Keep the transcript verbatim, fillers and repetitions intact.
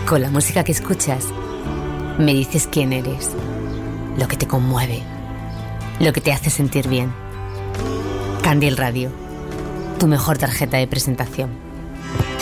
Con la música que escuchas, me dices quién eres, lo que te conmueve, lo que te hace sentir bien. Candial Radio, tu mejor tarjeta de presentación.